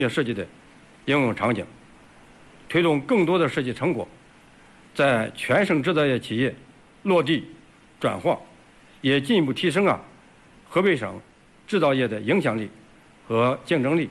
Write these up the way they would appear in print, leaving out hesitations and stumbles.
设计的应用场景，推动更多的设计成果在全省制造业企业落地转化，也进一步提升河北省制造业的影响力和竞争力。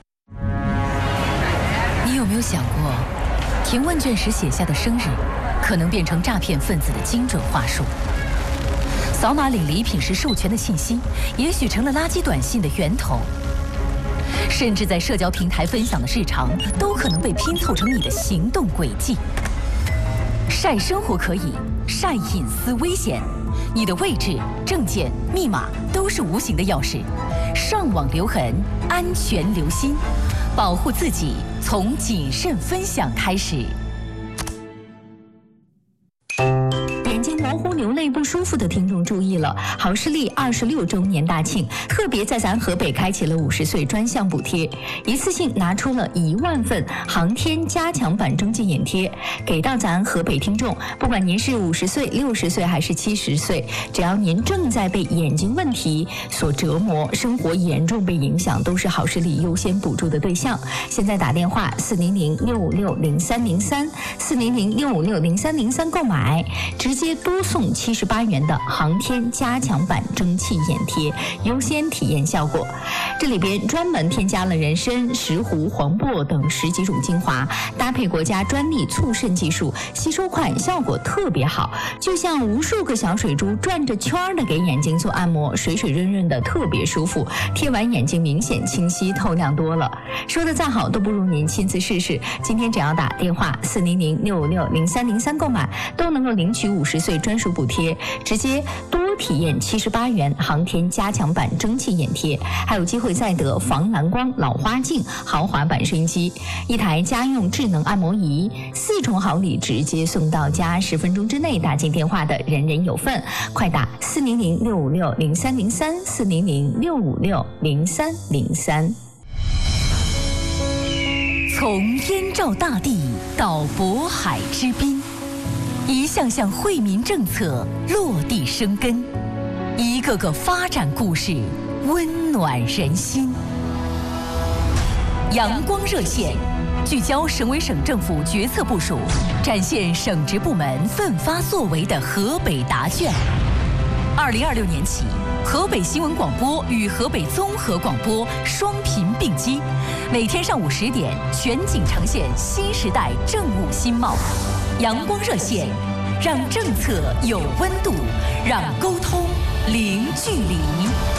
你有没有想过，填问卷时写下的生日，可能变成诈骗分子的精准话术？扫码领礼品时授权的信息，也许成了垃圾短信的源头。甚至在社交平台分享的日常，都可能被拼凑成你的行动轨迹。晒生活可以，晒隐私危险。你的位置、证件、密码都是无形的钥匙。上网留痕，安全留心，保护自己从谨慎分享开始。 眼睛模糊、流泪不舒服的听众注意了，好视力26周年大庆，特别在咱河北开启了50岁专项补贴，一次性拿出了1万份航天加强版蒸汽眼贴，给到咱河北听众。不管您是50岁、60岁还是70岁，只要您正在被眼睛问题所折磨，生活严重被影响，都是好视力优先补助的对象。现在打电话400-656-0303，400-656-0303购买，直接多送78元的航天加强版蒸汽眼贴，优先体验效果。这里边专门添加了人参、石斛、黄柏等10几种精华，搭配国家专利促渗技术，吸收快，效果特别好，就像无数个小水珠转着圈的给眼睛做按摩，水水润润的，特别舒服，贴完眼睛明显清晰透亮多了。说的再好都不如您亲自试试。今天只要打电话400-656-0303购买，都能够领取50岁专属补贴，直接多体验78元航天加强版蒸汽眼贴，还有机会再得防蓝光老花镜豪华版收音机，一台家用智能按摩仪，4重好礼直接送到家，10分钟之内打进电话的人人有份。快打400-656-0303，400-656-0303。 从燕赵大地到渤海之滨，一项项惠民政策落地生根，一个个发展故事温暖人心。阳光热线聚焦省委省政府决策部署，展现省直部门奋发作为的河北答卷。2026年起，河北新闻广播与河北综合广播双频并机，每天上午10点全景呈现新时代政务新貌。阳光热线，让政策有温度，让沟通零距离。